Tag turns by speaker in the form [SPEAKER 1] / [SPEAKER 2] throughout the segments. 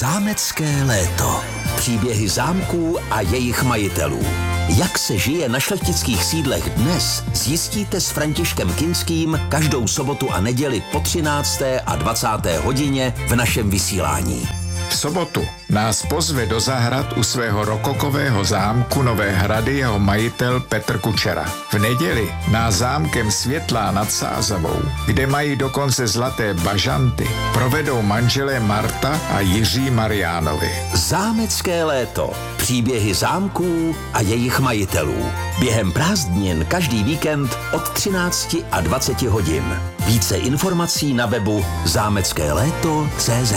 [SPEAKER 1] Zámecké léto. Příběhy zámků a jejich majitelů. Jak se žije na šlechtických sídlech dnes, zjistíte s Františkem Kinským každou sobotu a neděli po 13. a 20. hodině v našem vysílání.
[SPEAKER 2] V sobotu nás pozve do zahrad u svého rokokového zámku Nové Hrady jeho majitel Petr Kučera. V neděli nás zámkem Světlá nad Sázavou, kde mají dokonce zlaté bažanty, provedou manželé Marta a Jiří Mariánovi.
[SPEAKER 1] Zámecké léto. Příběhy zámků a jejich majitelů. Během prázdnin každý víkend od 13 a 20 hodin. Více informací na webu zámeckéléto.cz.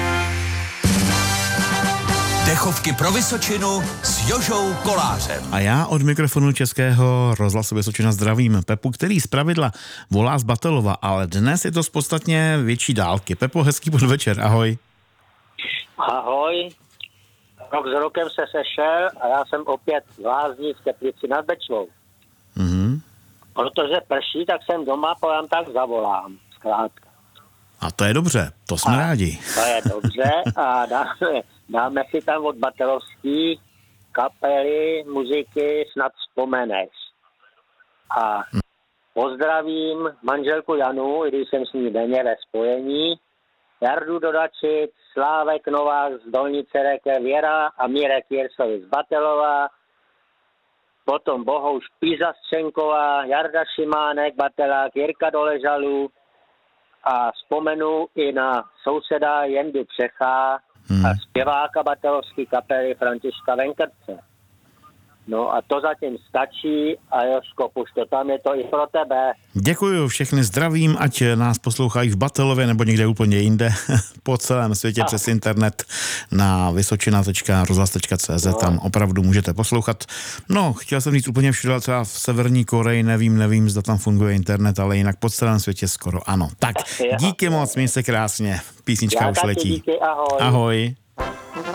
[SPEAKER 1] Dechovky pro Vysočinu s Jožou Kolářem.
[SPEAKER 3] A já od mikrofonu Českého rozhlasu Vysočina zdravím Pepu, který zpravidla volá z Batelova, ale dnes je to z podstatně větší dálky. Pepo, hezký podvečer, ahoj.
[SPEAKER 4] Ahoj. Rok s rokem se sešel a já jsem opět v Lázních v Teplici nad Bečvou. Protože prší, tak jsem doma, povím, tak zavolám. Zkrátka.
[SPEAKER 3] A to je dobře, to jsme rádi.
[SPEAKER 4] To je dobře a dáme si tam od batelovský kapely, muziky, snad vzpomeneš. A pozdravím manželku Janu, i když jsem s ní denně ve spojení, Jardu Dodačic, Slávek Novák z Dolnice Reke, Věra a Mírek Jirsovi z Batelova, potom Bohouš Pízastřenková, Jarda Šimánek, Batelák, Jirka Doležalů a vzpomenu i na souseda Jendu Přechá a zpěváka batelovské kapely Františka Venkrtce. No a to zatím stačí a Jožko, pušť tam, je to i pro tebe.
[SPEAKER 3] Děkuju, všechny zdravím, ať nás poslouchají v Batelově nebo někde úplně jinde po celém světě přes internet na vysočina.rozhlas.cz, tam opravdu můžete poslouchat. No, chtěl jsem říct úplně všude, třeba v Severní Koreji, nevím, zda tam funguje internet, ale jinak po celém světě skoro ano. Tak, díky moc, měj se krásně, písnička už letí.
[SPEAKER 4] Díky, ahoj.
[SPEAKER 3] Ahoj.